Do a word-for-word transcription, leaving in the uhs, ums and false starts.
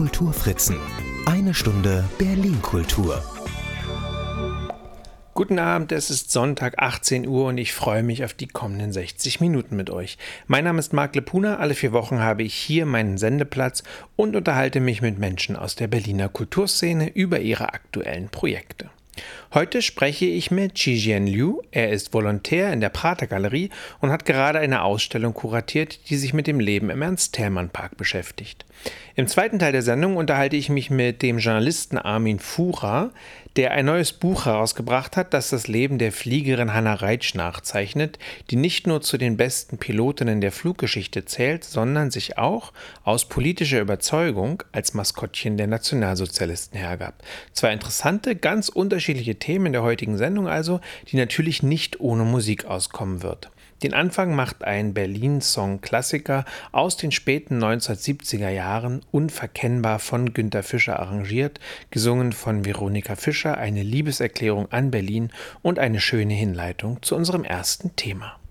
Kulturfritzen. Eine Stunde Berlin-Kultur. Guten Abend, es ist Sonntag, achtzehn Uhr und ich freue mich auf die kommenden sechzig Minuten mit euch. Mein Name ist Marc Lepuna, alle vier Wochen habe ich hier meinen Sendeplatz und unterhalte mich mit Menschen aus der Berliner Kulturszene über ihre aktuellen Projekte. Heute spreche ich mit Zhijian Liu. Er ist Volontär in der Prater-Galerie und hat gerade eine Ausstellung kuratiert, die sich mit dem Leben im Ernst-Thälmann-Park beschäftigt. Im zweiten Teil der Sendung unterhalte ich mich mit dem Journalisten Armin Fuhrer, der ein neues Buch herausgebracht hat, das das Leben der Fliegerin Hanna Reitsch nachzeichnet, die nicht nur zu den besten Pilotinnen der Fluggeschichte zählt, sondern sich auch aus politischer Überzeugung als Maskottchen der Nationalsozialisten hergab. Zwei interessante, ganz unterschiedliche Themen in der heutigen Sendung also, die natürlich nicht ohne Musik auskommen wird. Den Anfang macht ein Berlin-Song-Klassiker aus den späten neunzehnhundertsiebziger Jahren, unverkennbar von Günter Fischer arrangiert, gesungen von Veronika Fischer, eine Liebeserklärung an Berlin und eine schöne Hinleitung zu unserem ersten Thema.